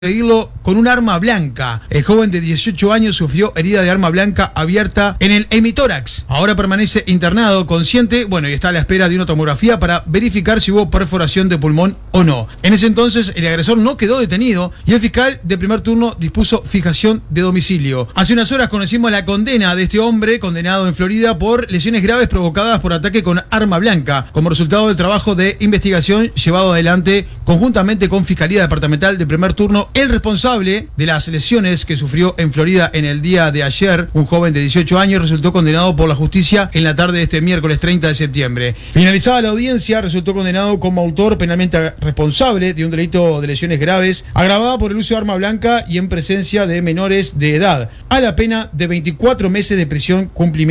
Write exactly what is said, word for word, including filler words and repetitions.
Seguirlo con un arma blanca. El joven de dieciocho años sufrió herida de arma blanca abierta en el hemitórax. Ahora permanece internado, consciente, bueno, y está a la espera de una tomografía para verificar si hubo perforación de pulmón o no. En ese entonces, el agresor no quedó detenido y el fiscal de primer turno dispuso fijación de domicilio. Hace unas horas conocimos la condena de este hombre condenado en Florida por lesiones graves provocadas por ataque con arma blanca, como resultado del trabajo de investigación llevado adelante conjuntamente con Fiscalía Departamental de primer turno. El responsable de las lesiones que sufrió en Florida en el día de ayer, un joven de dieciocho años, resultó condenado por la justicia en la tarde de este miércoles treinta de septiembre. Finalizada la audiencia, resultó condenado como autor penalmente responsable de un delito de lesiones graves, agravada por el uso de arma blanca y en presencia de menores de edad, a la pena de veinticuatro meses de prisión cumplimiento.